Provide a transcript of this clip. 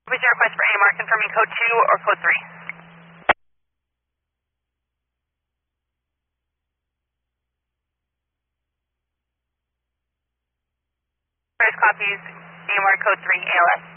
Was your request for AMR confirming code 2 or code 3? First copies, AMR code 3, ALS.